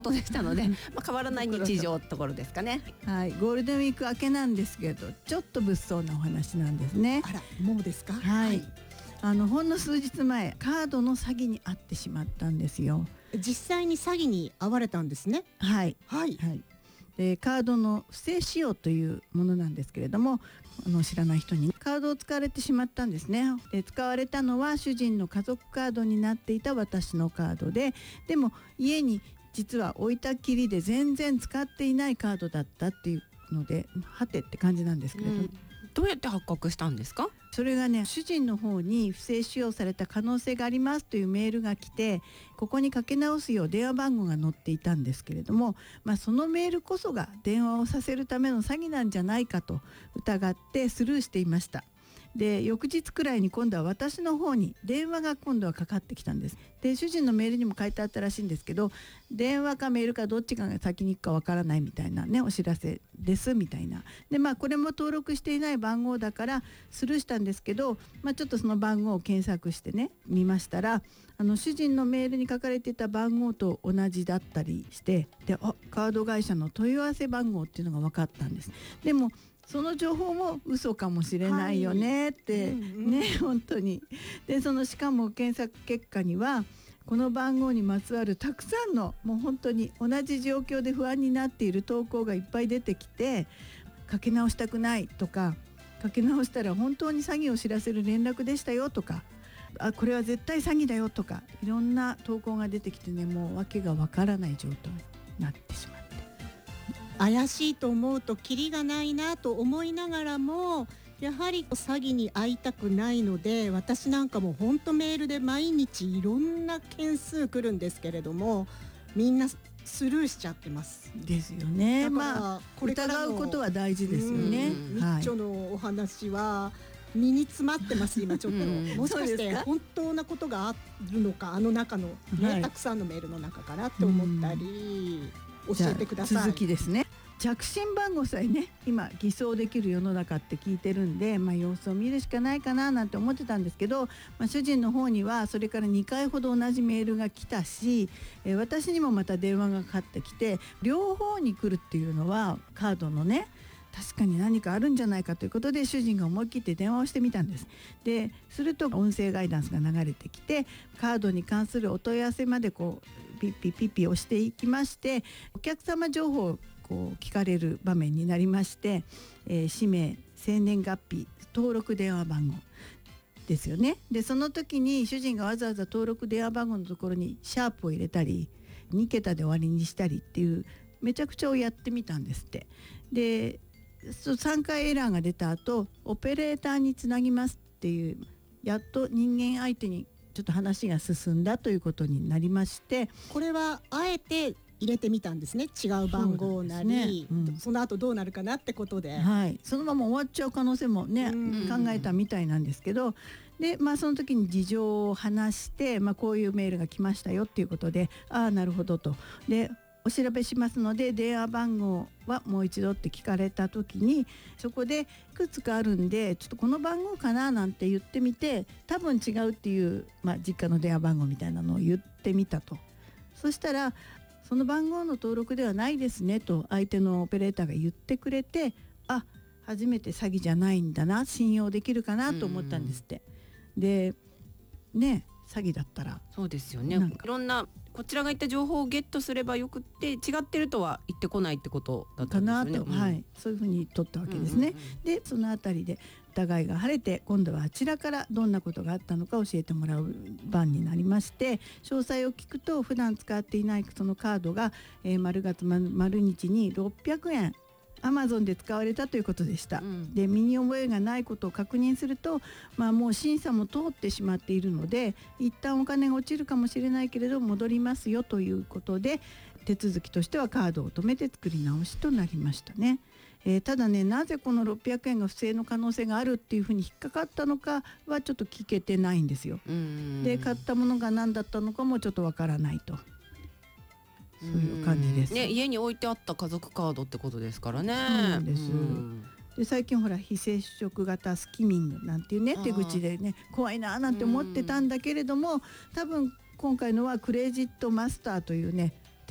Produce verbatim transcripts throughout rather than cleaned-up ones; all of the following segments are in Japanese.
とでしたのでまあ変わらない日常ってところですかね。 はい、ゴールデンウィーク明けなんですけど、ちょっと物騒なお話なんですね。 あら、もうですか。 はい、 はい、 あのほんの数日前、カードの詐欺に遭ってしまったんですよ。 実際に詐欺に遭われたんですね。 はいはい、 はい、でカードの不正使用というものなんですけれども、あの知らない人にカードを使われてしまったんですね。で使われたのは主人の家族カードになっていた私のカードで、でも家に実は置いたきりで全然使っていないカードだったっていうので、はてって感じなんですけれども、うん、 どうやって発覚したんですか？ それがね、主人の方に不正使用された可能性がありますというメールが来て、ここにかけ直すよう電話番号が載っていたんですけれども、まあ、そのメールこそが電話をさせるための詐欺なんじゃないかと疑ってスルーしていました。で翌日くらいに今度は私の方に電話が今度はかかってきたんです。で主人のメールにも書いてあったらしいんですけど、電話かメールかどっちかが先に行くかわからないみたいなね、お知らせですみたいな。でまあこれも登録していない番号だからスルーしたんですけど、まあ、ちょっとその番号を検索してね見ましたら、あの主人のメールに書かれていた番号と同じだったりして、であカード会社の問い合わせ番号っていうのが分かったんです。でもその情報も嘘かもしれないよねって、はい、うんうん、ね本当に。でそのしかも検索結果にはこの番号にまつわるたくさんのもう本当に同じ状況で不安になっている投稿がいっぱい出てきて、かけ直したくないとか、かけ直したら本当に詐欺を知らせる連絡でしたよとか、あこれは絶対詐欺だよとか、いろんな投稿が出てきてね、もう訳がわからない状態になってしまう。 怪しいと思うとキリがないなと思いながらも、やはり詐欺に遭いたくないので、私なんかも本当メールで毎日いろんな件数来るんですけれども、みんなスルーしちゃってますですよね。まあこれ疑うことは大事ですよね。 ミッチョのお話は身に詰まってます今ちょっと、うん、もしかして本当なことがあるのか、あの中の、ね、はい、たくさんのメールの中からって思ったり、教えてください。 続きですね。着信番号さえね今偽装できる世の中って聞いてるんで、まあ、様子を見るしかないかななんて思ってたんですけど、まあ、主人の方にはそれからにかいほど同じメールが来たし、えー、私にもまた電話がかかってきて、両方に来るっていうのはカードのね確かに何かあるんじゃないかということで、主人が思い切って電話をしてみたんです。ですると音声ガイダンスが流れてきて、カードに関するお問い合わせまでこうピッピピッピ押していきまして、お客様情報をこう聞かれる場面になりまして、えー、氏名、生年月日、登録電話番号ですよね。でその時に主人がわざわざ登録電話番号のところにシャープを入れたりに桁で終わりにしたりっていうめちゃくちゃをやってみたんですって。でさんかいエラーが出た後、オペレーターにつなぎますっていう、やっと人間相手にちょっと話が進んだということになりまして、 これはあえて入れてみたんですね。違う番号なり そ,、ねうん、その後どうなるかなってことで、 はい、そのまま終わっちゃう可能性もね考えたみたいなんですけど、で、まあ、その時に事情を話して、まあ、こういうメールが来ましたよっていうことで、ああなるほどと。でお調べしますので電話番号はもう一度って聞かれた時に、そこでいくつかあるんでちょっとこの番号かななんて言ってみて、多分違うっていう、まあ、実家の電話番号みたいなのを言ってみたと。そしたらその番号の登録ではないですねと相手のオペレーターが言ってくれて、あ初めて詐欺じゃないんだな、信用できるかなと思ったんですって。でね詐欺だったらそうですよね。いろんなこちらが言った情報をゲットすればよくって、違ってるとは言ってこないってことだったんですよね。 かなと、うん、はい、そういうふうに取ったわけですね。うんうんうん、でそのあたりで疑いが晴れて、今度はあちらからどんなことがあったのか教えてもらう番になりまして、詳細を聞くと普段使っていないそのカードが、えー、丸月丸日にろっぴゃくえんアマゾンで使われたということでした。うん、で身に覚えがないことを確認すると、まあ、もう審査も通ってしまっているので一旦お金が落ちるかもしれないけれど戻りますよということで、手続きとしてはカードを止めて作り直しとなりましたね。えー、ただね、なぜこのろっぴゃくえんが不正の可能性があるっていうふうに引っかかったのかはちょっと聞けてないんですよ。で買ったものが何だったのかもちょっとわからないと、そういう感じです、 ね、家に置いてあった家族カードってことですからね。 そうなんです。で最近ほら非接触型スキミングなんていうね手口でね怖いななんて思ってたんだけれども、多分今回のはクレジットマスターというね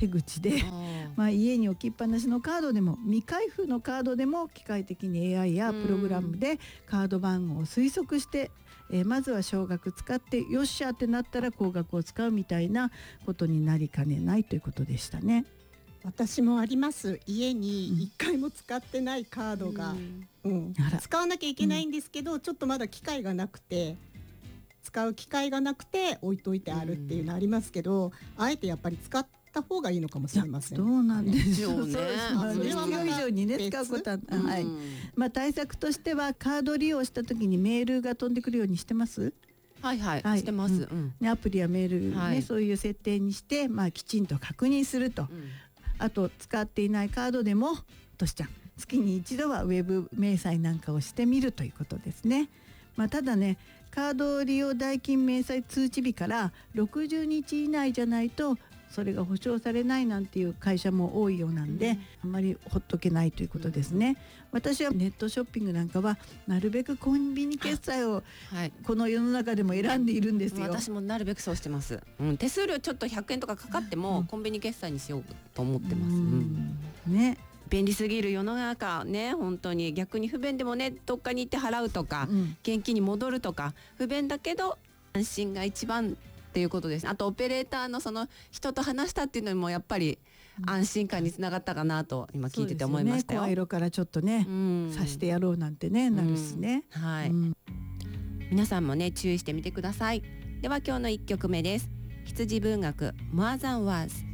手口でまあ家に置きっぱなしのカードでも未開封のカードでも機械的に エーアイ やプログラムでカード番号を推測して、えー、まずは少額使ってよっしゃってなったら高額を使うみたいなことになりかねないということでしたね。 私もあります。家に一回も使ってないカードが、うんうん、使わなきゃいけないんですけど、うん、ちょっとまだ機会がなくて使う機会がなくて置いといてあるっていうのありますけど、うん、あえてやっぱり使った方がいいのかもしれません。 どうなんでしょうね。 それは必要以上にね使うことは、うん、はい。まあ対策としてはカード利用した時にメールが飛んでくるようにしてます？ はいはい、はい、してます、うんね、アプリやメールね、はい、そういう設定にして、まあ、きちんと確認すると、うん、あと使っていないカードでもとしちゃん月に一度はウェブ明細なんかをしてみるということですね。まあ、ただねカード利用代金明細通知日からろくじゅうにち以内じゃないとそれが保証されないなんていう会社も多いようなんで、うん、あんまりほっとけないということですね、うん、私はネットショッピングなんかはなるべくコンビニ決済をこの世の中でも選んでいるんですよ。 私もなるべくそうしてます、うん、手数料ちょっとひゃくえんとかかかっても、うん、コンビニ決済にしようと思ってます、うんうん、ね便利すぎる世の中ね、本当に逆に不便でもねどっかに行って払うとか、うん、現金に戻るとか不便だけど安心が一番っていうことです。あとオペレーターのその人と話したっていうのもやっぱり安心感につながったかなと今聞いてて思いましたよ。 よね、声色からちょっとね、うん、さしてやろうなんてねなるしね、 うん、はい、うん、皆さんもね注意してみてください。では今日のいっきょくめです。羊文学 More Than Words